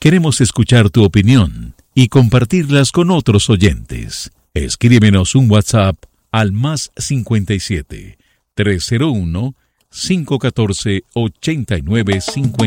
Queremos escuchar tu opinión y compartirlas con otros oyentes. Escríbenos un WhatsApp al +57 301 514 8950.